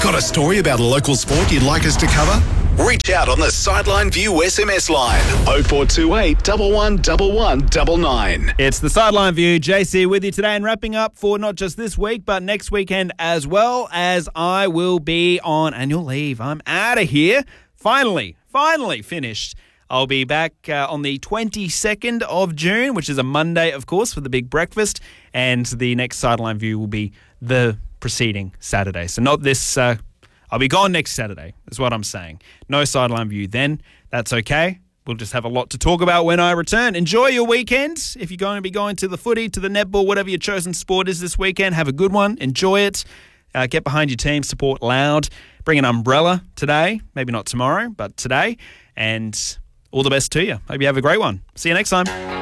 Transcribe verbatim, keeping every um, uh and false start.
Got a story about a local sport you'd like us to cover? Reach out on the Sideline View S M S line oh four two eight, one one one one nine nine. It's the Sideline View. J C with you today and wrapping up for not just this week, but next weekend as well, as I will be on annual leave. I'm out of here. Finally, finally finished. I'll be back uh, on the twenty-second of June, which is a Monday, of course, for the big breakfast. And the next Sideline View will be the preceding Saturday. So not this... Uh, I'll be gone next Saturday, is what I'm saying. No Sideline View then. That's okay. We'll just have a lot to talk about when I return. Enjoy your weekend. If you're going to be going to the footy, to the netball, whatever your chosen sport is this weekend, have a good one. Enjoy it. Uh, get behind your team. Support loud. Bring an umbrella today. Maybe not tomorrow, but today. And all the best to you. Hope you have a great one. See you next time.